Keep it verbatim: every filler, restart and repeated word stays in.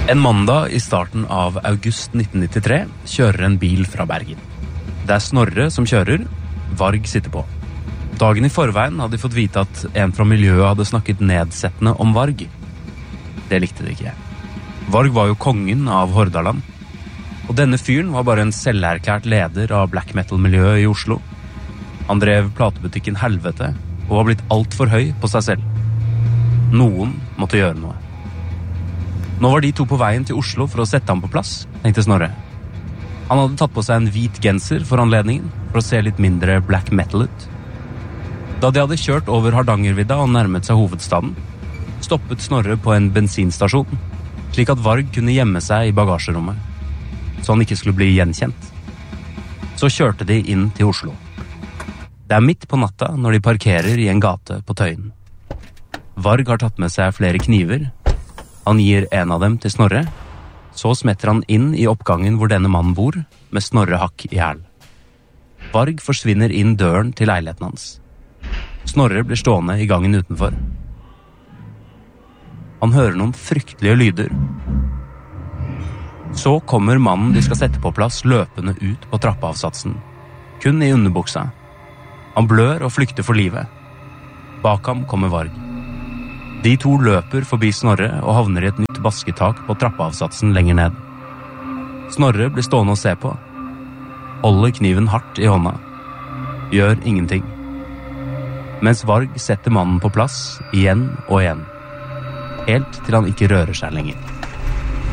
En mandag i starten av august nitten nittitre kjører en bil fra Bergen. Det er Snorre som kjører, Varg sitter på. Dagen i forveien hadde de fått vite at en fra miljøet hadde snakket nedsettende om Varg. Det likte de ikke. Varg var jo kongen av Hordaland. Og denne fyren var bare en selverklært leder av black metal-miljøet i Oslo. Han drev platebutikken Helvete og var blitt alt for høy på seg selv. Noen måtte gjøre noe. Nå var de to på veien til Oslo for å sette ham på plass, tenkte Snorre. Han hadde tatt på seg en hvit genser for anledningen, for å se litt mindre black metal ut. Da de hadde kjørt over Hardangervidda og nærmet seg hovedstaden, stoppet Snorre på en bensinstasjon, slik at Varg kunne gjemme seg i bagasjerommet, så han ikke skulle bli gjenkjent. Så kjørte de inn til Oslo. Det er midt på natta når de parkerer i en gate på Tøyen. Varg har tatt med seg flere kniver. Han gir en av dem til Snorre, så smetter han inn i oppgangen hvor denne mannen bor, med Snorre hakk i hæl. Varg forsvinner inn døren til leiligheten hans. Snorre blir stående i gangen utenfor. Han hører noen fryktelige lyder. Så kommer mannen de skal sette på plass løpende ut på trappeavsatsen, kun i underbuksa. Han blør og flykter for livet. Bak ham kommer Varg. De to løper forbi Snorre og havner i et nytt basketak på trappeavsatsen lenger ned. Snorre blir stående og se på. Holder kniven hardt i hånda. Gjør ingenting. Mens Varg setter mannen på plass igjen og igjen. Helt til han ikke rører seg lenger.